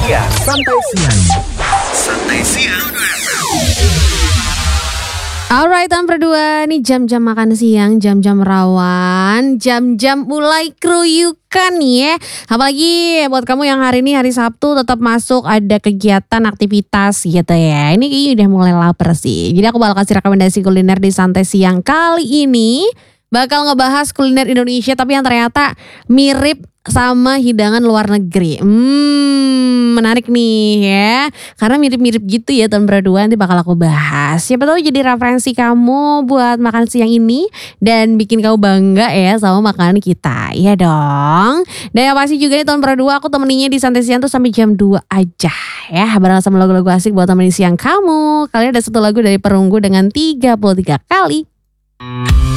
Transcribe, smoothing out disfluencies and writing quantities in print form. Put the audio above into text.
siang. Santai siang. Santai siang. Alright, tahun berdua nih jam-jam makan siang, jam-jam rawan, jam-jam mulai keruyukan ya. Apalagi buat kamu yang hari ini hari Sabtu tetap masuk ada kegiatan aktivitas gitu ya. Ini kayaknya udah mulai lapar sih. Jadi aku bakal kasih rekomendasi kuliner di santai siang kali ini. Bakal ngebahas kuliner Indonesia tapi yang ternyata mirip sama hidangan luar negeri. Menarik nih ya. Karena mirip-mirip gitu ya tahun berdua, nanti bakal aku bahas. Siapa tahu jadi referensi kamu buat makan siang ini dan bikin kamu bangga ya sama makanan kita. Iya dong. Dan yang pasti juga nih tahun berdua aku temeninnya di santai siang tuh sampai jam 2 aja ya. Bareng sama lagu-lagu asik buat temenin siang kamu. Kalian ada satu lagu dari Perunggu dengan 33 kali.